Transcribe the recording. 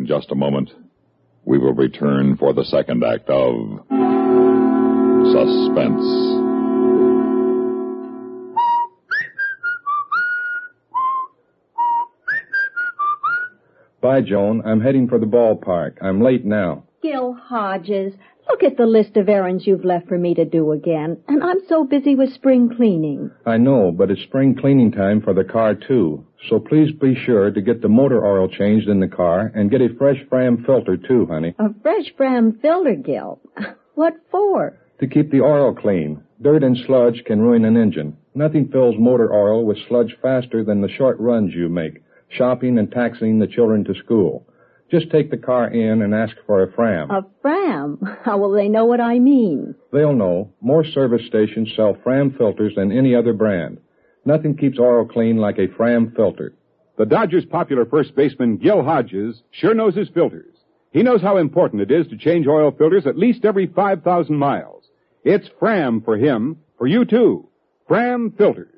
In just a moment, we will return for the second act of Suspense. Bye, Joan. I'm heading for the ballpark. I'm late now. Gil Hodges, look at the list of errands you've left for me to do again. And I'm so busy with spring cleaning. I know, but it's spring cleaning time for the car, too. So please be sure to get the motor oil changed in the car and get a fresh Fram filter, too, honey. A fresh Fram filter, Gil? What for? To keep the oil clean. Dirt and sludge can ruin an engine. Nothing fills motor oil with sludge faster than the short runs you make, shopping and taxiing the children to school. Just take the car in and ask for a Fram. A Fram? How will they know what I mean? They'll know. More service stations sell Fram filters than any other brand. Nothing keeps oil clean like a Fram filter. The Dodgers' popular first baseman, Gil Hodges, sure knows his filters. He knows how important it is to change oil filters at least every 5,000 miles. It's Fram for him, for you too. Fram filters.